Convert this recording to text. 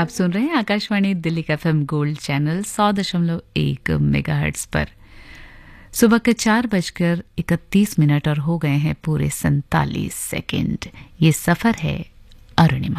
आप सुन रहे हैं आकाशवाणी दिल्ली का एफएम गोल्ड चैनल 100.1 मेगाहर्ट्ज पर। सुबह के 4:31 और हो गए हैं पूरे 47 सेकंड। ये सफर है अरुणिमा।